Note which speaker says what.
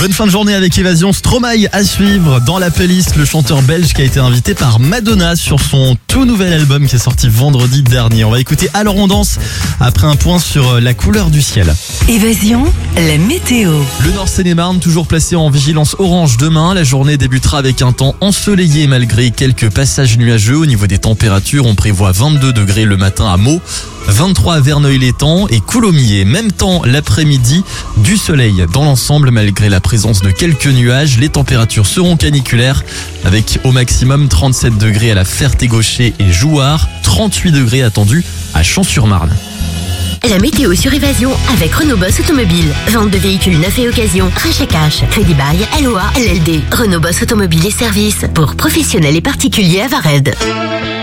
Speaker 1: Bonne fin de journée avec Évasion. Stromae à suivre dans la playlist, le chanteur belge qui a été invité par Madonna sur son tout nouvel album qui est sorti vendredi dernier. On va écouter Alors on danse après un point sur la couleur du ciel.
Speaker 2: Évasion, la météo.
Speaker 1: Le Nord Seine-et-Marne toujours placé en vigilance orange demain. La journée débutera avec un temps ensoleillé malgré quelques passages nuageux. Au niveau des températures, on prévoit 22 degrés le matin à Meaux, 23 à Verneuil-l'Étang et Coulommiers. Même temps l'après-midi, du soleil dans l'ensemble malgré la présence de quelques nuages. Les températures seront caniculaires avec au maximum 37 degrés à la Ferté-Gaucher et Jouarre, 38 degrés attendus à Champs-sur-Marne.
Speaker 3: La météo sur Évasion avec Renault Boss Automobile. Vente de véhicules neufs et occasion, rachat cash, crédit bail, LOA, LLD. Renault Boss Automobile et services pour professionnels et particuliers à Vared.